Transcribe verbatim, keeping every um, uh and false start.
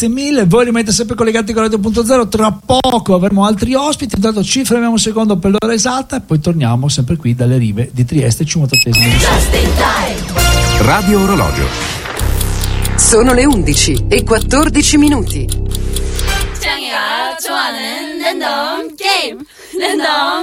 grazie mille. Voi rimanete sempre collegati con Radio Punto Zero. Tra poco avremo altri ospiti. Intanto ci fermiamo un secondo per l'ora esatta e poi torniamo sempre qui dalle rive di Trieste, cinquantottesimo. Radio Orologio. Sono le undici e quattordici minuti. 짱이가 좋아하는 랜덤 게임 랜덤